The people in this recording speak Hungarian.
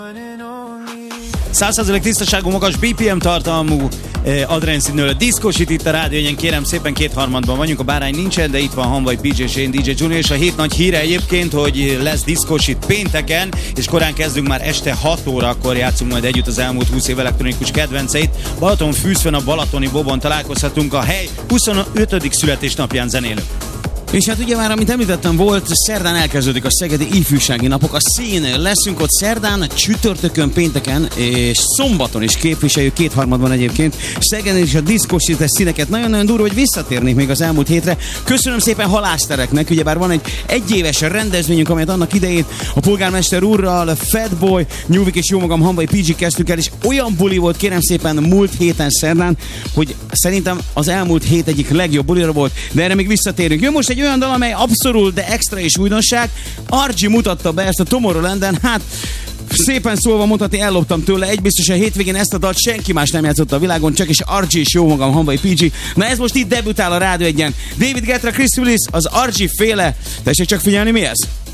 100% tisztaságú, magas BPM tartalmú adrenszínől diszkosít itt a rádiónyen, kérem szépen, 2/3-ban vagyunk, a bárány nincsen, de itt van Hanvai, PJ, Shane, DJ Junior, és a hét nagy híre egyébként, hogy lesz diszkosít pénteken, és korán kezdünk, már este 6 órakor játszunk majd együtt az elmúlt 20 év elektronikus kedvenceit. Balatonfürdőn, a Balatoni Bobon találkozhatunk, a hely 25. születésnapján zenélő. És hát ugye már, amit említettem, volt, szerdán elkezdődik a Szegedi Ifjúsági Napok. A szín leszünk ott szerdán, csütörtökön, pénteken és szombaton is képviseljük, 2/3-ban egyébként. Szegeden is a diszkosítes színeket. Nagyon-nagyon durva, hogy visszatérnék még az elmúlt hétre. Köszönöm szépen Halásztereknek, ugyebár van egy egyéves rendezvényünk, amelyet annak idején a polgármester úrral, Fatboy, Nyúvik és jómagam Hanvai PG kezdtük el, és olyan buli volt, kérem szépen, múlt héten szerdán, hogy szerintem az elmúlt hét egyik legjobb bulira volt, de erre még visszatérünk. Jön most egy olyan dal, amely abszolút, de extra és újdonság. Archie mutatta be ezt a Tomorrowlanden, hát szépen szólva mondhatni, elloptam tőle, egy biztos a hétvégén ezt a dalt senki más nem játszotta a világon, csak is Archie és jó magam, Hanvai PG. Na ez most itt debütál a Rádió Egyen. David Guetta, Chris Willis, az Archie féle. Tessék csak figyelni, mi ez?